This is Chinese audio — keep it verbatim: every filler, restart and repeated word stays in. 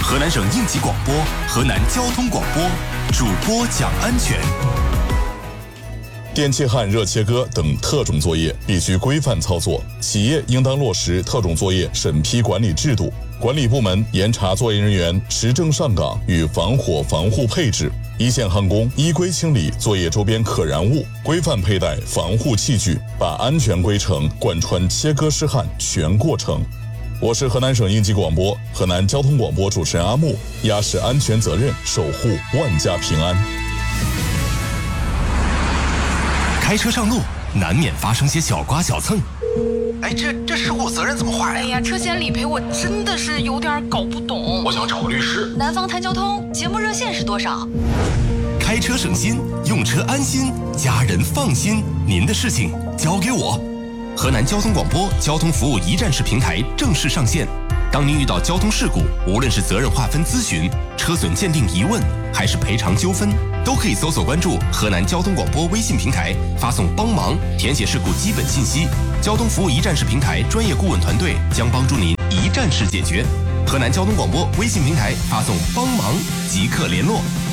河南省应急广播、河南交通广播，主播讲安全。 电气焊热切割等特种作业必须规范操作，企业应当落实特种作业审批管理制度，管理部门严查作业人员持证上岗与防火防护配置，一线焊工依规清理作业周边可燃物，规范佩戴防护器具，把安全规程贯穿切割施焊全过程。我是河南省应急广播、河南交通广播主持人阿木，压实安全责任，守护万家平安。 开车上路难免发生些小刮小蹭， 哎，这这事故责任怎么划呀？ 哎呀，车险理赔我真的是有点搞不懂。 我想找个律师。 南方谈交通节目热线是多少？ 开车省心，用车安心，家人放心，您的事情交给我。河南交通广播交通服务一站式平台正式上线。当您遇到交通事故，无论是责任划分咨询、车损鉴定疑问，还是赔偿纠纷，都可以搜索关注河南交通广播微信平台，发送帮忙，填写事故基本信息。交通服务一站式平台专业顾问团队将帮助您一站式解决。河南交通广播微信平台发送帮忙即刻联络。